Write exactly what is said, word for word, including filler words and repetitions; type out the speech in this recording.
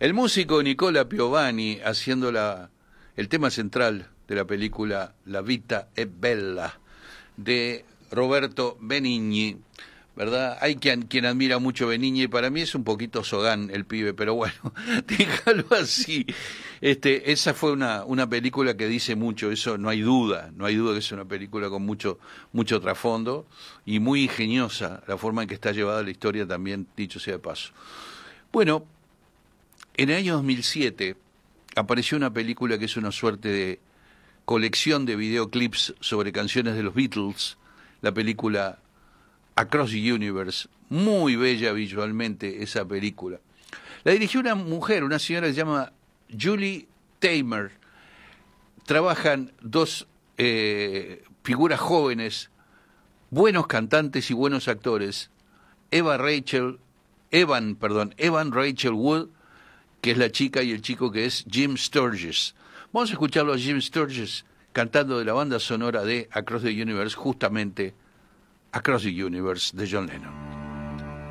El músico Nicola Piovani haciendo la, el tema central de la película La Vita è Bella de Roberto Benigni, ¿verdad? Hay quien, quien admira mucho Benigni, para mí es un poquito Sogán el pibe, pero bueno, déjalo así. Este, esa fue una, una película que dice mucho, eso no hay duda, no hay duda que es una película con mucho, mucho trasfondo y muy ingeniosa la forma en que está llevada la historia también, dicho sea de paso. Bueno, en el año dos mil siete apareció una película que es una suerte de colección de videoclips sobre canciones de los Beatles, la película Across the Universe, muy bella visualmente esa película. La dirigió una mujer, una señora que se llama Julie Taymor. Trabajan dos eh, figuras jóvenes, buenos cantantes y buenos actores, Eva Rachel, Evan, perdón, Evan Rachel Wood, que es la chica, y el chico que es Jim Sturgess. Vamos a escucharlo a Jim Sturgess cantando de la banda sonora de Across the Universe, justamente Across the Universe de John Lennon.